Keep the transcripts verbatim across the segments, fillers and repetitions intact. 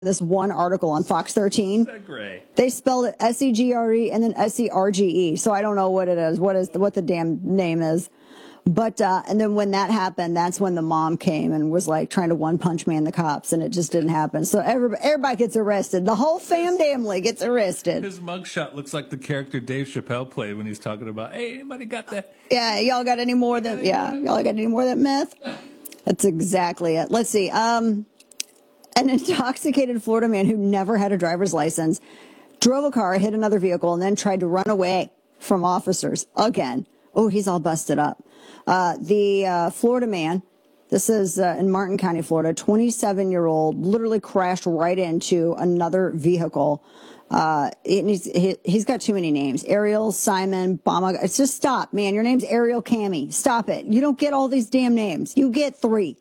this one article on Fox thirteen. They spelled it S E G R E and then S E R G E. So I don't know what it is, what is what the damn name is. But uh, and then when that happened, that's when the mom came and was like trying to one punch man the cops, and it just didn't happen. So everybody, everybody gets arrested. The whole fam family gets arrested. His mugshot looks like the character Dave Chappelle played when he's talking about, hey, anybody got that? Yeah, y'all got any more than yeah, y'all got any more than meth? That's exactly it. Let's see. Um. An intoxicated Florida man who never had a driver's license drove a car, hit another vehicle, and then tried to run away from officers again. Oh, he's all busted up. Uh, the uh, Florida man, this is uh, in Martin County, Florida, twenty-seven-year-old, literally crashed right into another vehicle. Uh, he's, he, he's got too many names. Ariel, Simon, Bama. It's just stop, man. Your name's Ariel Cammy. Stop it. You don't get all these damn names. You get three.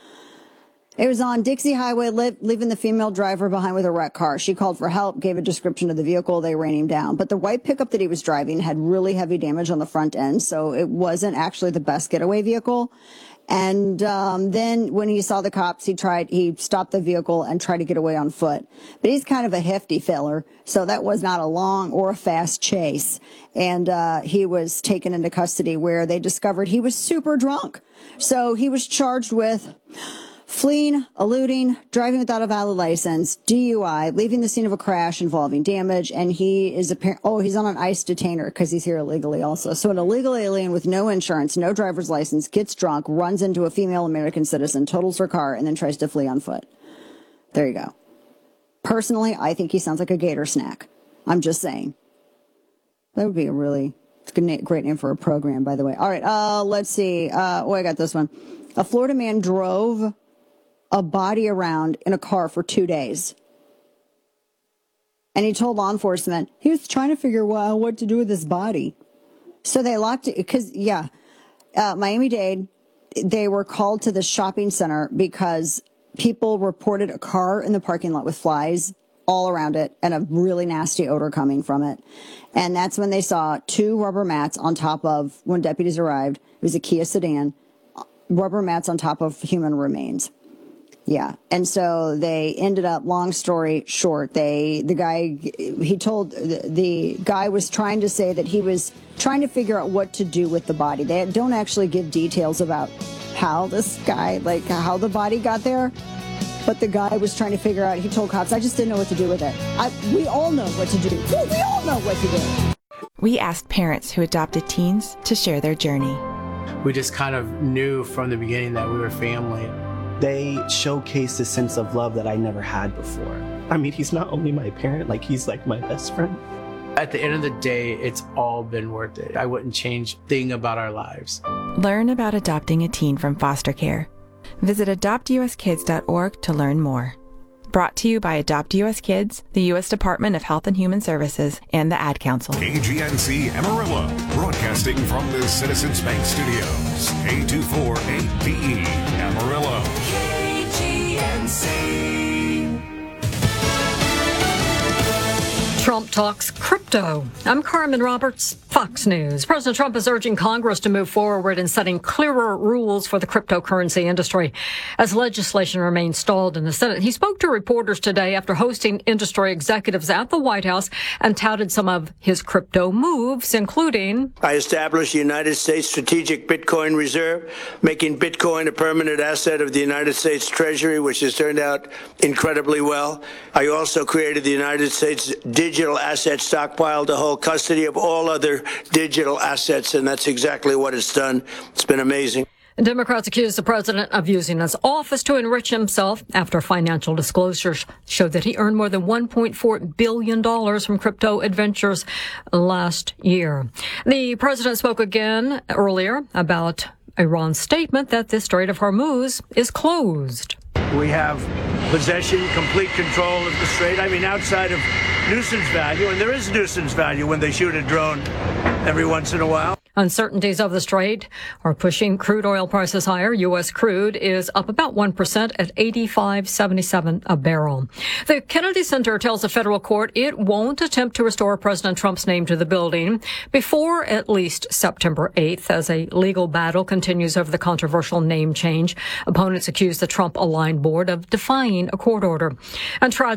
It was on Dixie Highway, li- leaving the female driver behind with a wrecked car. She called for help, gave a description of the vehicle. They ran him down. But the white pickup that he was driving had really heavy damage on the front end, so it wasn't actually the best getaway vehicle. And um, then when he saw the cops, he tried, he stopped the vehicle and tried to get away on foot. But he's kind of a hefty fella, so that was not a long or a fast chase. And uh, he was taken into custody where they discovered he was super drunk. So he was charged with fleeing, eluding, driving without a valid license, D U I, leaving the scene of a crash involving damage, and he is apparent. Oh, he's on an ICE detainer because he's here illegally also. So an illegal alien with no insurance, no driver's license, gets drunk, runs into a female American citizen, totals her car, and then tries to flee on foot. There you go. Personally, I think he sounds like a gator snack. I'm just saying. That would be a really it's a great name for a program, by the way. All right, uh, let's see. Uh, oh, I got this one. A Florida man drove a body around in a car for two days. And he told law enforcement he was trying to figure out what to do with this body. So they locked it because, yeah, uh, Miami-Dade, they were called to the shopping center because people reported a car in the parking lot with flies all around it and a really nasty odor coming from it. And that's when they saw two rubber mats on top of, when deputies arrived, it was a Kia sedan, rubber mats on top of human remains. Yeah. And so they ended up, long story short, they, the guy, he told, the, the guy was trying to say that he was trying to figure out what to do with the body. They don't actually give details about how this guy, like how the body got there. But the guy was trying to figure out, he told cops, I just didn't know what to do with it. I, we all know what to do. We all know what to do. We asked parents who adopted teens to share their journey. We just kind of knew from the beginning that we were family. They showcase a sense of love that I never had before. I mean, he's not only my parent, like he's like my best friend. At the end of the day, it's all been worth it. I wouldn't change a thing about our lives. Learn about adopting a teen from foster care. Visit adopt u s kids dot org to learn more. Brought to you by Adopt U S Kids, the U S Department of Health and Human Services, and the Ad Council. K G N C Amarillo, broadcasting from the Citizens Bank Studios. K two four eight D E, Amarillo. K G N C. Trump talks crypto. I'm Carmen Roberts, Fox News. President Trump is urging Congress to move forward in setting clearer rules for the cryptocurrency industry as legislation remains stalled in the Senate. He spoke to reporters today after hosting industry executives at the White House and touted some of his crypto moves, including: I established the United States Strategic Bitcoin Reserve, making Bitcoin a permanent asset of the United States Treasury, which has turned out incredibly well. I also created the United States Digital Digital asset stockpile to hold custody of all other digital assets, and that's exactly what it's done. It's been amazing. Democrats accuse the president of using his office to enrich himself after financial disclosures showed that he earned more than one point four billion dollars from crypto adventures last year. The president spoke again earlier about Iran's statement that the Strait of Hormuz is closed. We have possession, complete control of the strait. I mean, outside of nuisance value, and there is nuisance value when they shoot a drone every once in a while. Uncertainties of the strait are pushing crude oil prices higher. U S crude is up about one percent at eighty-five seventy-seven a barrel. The Kennedy Center tells a federal court it won't attempt to restore President Trump's name to the building before at least September eighth, as a legal battle continues over the controversial name change. Opponents accuse the Trump-aligned board of defying a court order. And